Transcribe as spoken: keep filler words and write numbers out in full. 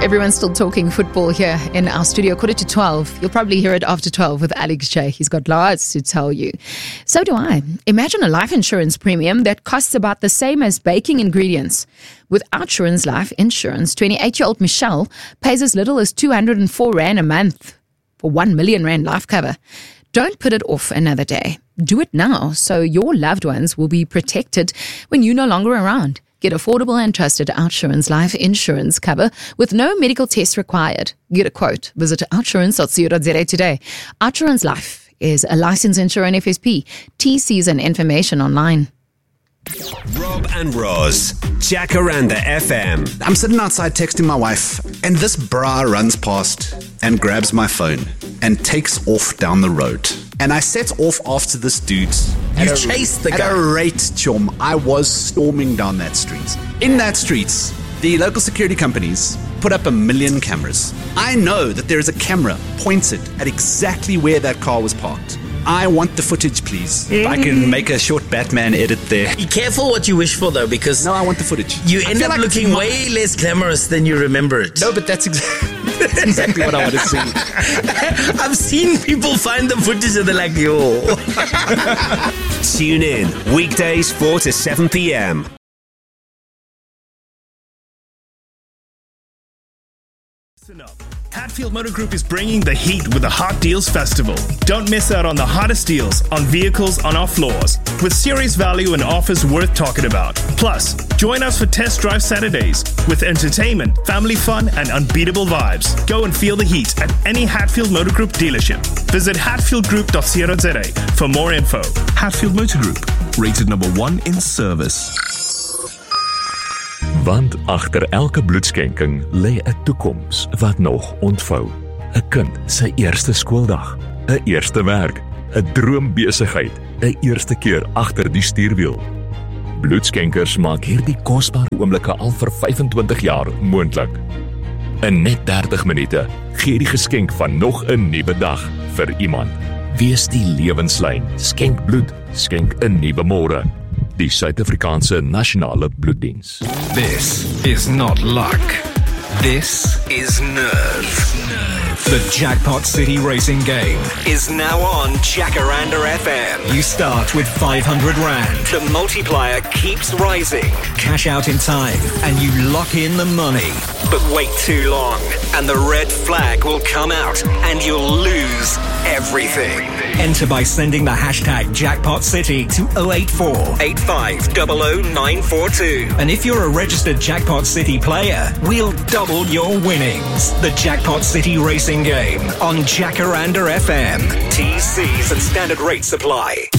Everyone's still talking football here in our studio. Quarter to twelve. You'll probably hear it after twelve with Alex J. He's got lots to tell you. So do I. Imagine a life insurance premium that costs about the same as baking ingredients. With Outsurance Life Insurance, twenty-eight-year-old Michelle pays as little as two hundred four rand a month for one million rand life cover. Don't put it off another day. Do it now so your loved ones will be protected when you're no longer around. Get affordable and trusted Outsurance Life Insurance cover with no medical tests required. Get a quote. Visit outsurance dot co dot za today. Outsurance Life is a licensed insurer and F S P. T Cs and information online. Rob and Roz, Jacaranda F M. I'm sitting outside texting my wife, and this bra runs past and grabs my phone and takes off down the road. And I set off after this dude. You chased the guy. At a rate, chum. I was storming down that street. In that street, the local security companies put up a million cameras. I know that there is a camera pointed at exactly where that car was parked. I want the footage, please. Mm. I can make a short Batman edit there. Be careful what you wish for, though, because... No, I want the footage. You I end up like looking my... way less glamorous than you remember it. No, but that's, exa- that's exactly what I want to see. I've seen people find the footage and they're like, yo. Tune in, weekdays four to seven p.m. Listen up. Hatfield Motor Group is bringing the heat with the Hot Deals Festival. Don't miss out on the hottest deals on vehicles on our floors, with serious value and offers worth talking about. Plus, join us for Test Drive Saturdays with entertainment, family fun, and unbeatable vibes. Go and feel the heat at any Hatfield Motor Group dealership. Visit hatfield group dot co dot za for more info. Hatfield Motor Group, rated number one in service. Want agter elke bloedskenking lê 'n toekoms wat nog ontvou. 'n Kind se eerste skooldag, 'n eerste werk, 'n droombesigheid, 'n eerste keer agter die stuurwiel. Bloedskenkers maak hierdie kosbare oomblikke al vir vyfentwintig jaar moontlik. In net dertig minute gee die geskenk van nog 'n nuwe dag vir iemand. Wees die lewenslyn, skenk bloed, skenk 'n nuwe môre. Die Suid-Afrikaanse Nasionale Bloeddiens. This is not luck. This is nerve. The Jackpot City Racing game Is now on Jacaranda F M. You start with five hundred rand. The multiplier keeps rising. Cash out in time and you lock in the money. But wait too long, and the red flag will come out, and you'll lose everything. Enter by sending the hashtag Jackpot City to oh eight four, eight five zero zero nine four two. and if you're a registered Jackpot City player, we'll double your winnings. The Jackpot City Racing game on Jacaranda F M. T Cs and standard rates apply.